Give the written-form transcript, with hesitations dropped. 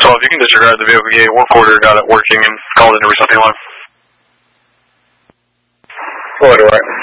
12, you can disregard the vehicle gate. Work order got it working and called into reception line. Forward, right.